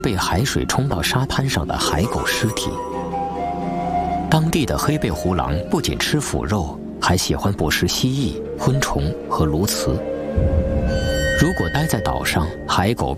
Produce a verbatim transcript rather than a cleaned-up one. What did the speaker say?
被海水冲到沙滩上的海狗尸体。当地的黑背狐狼不仅吃腐肉，还喜欢捕食蜥蜴、昆虫和鸬鹚。如果待在岛上，海狗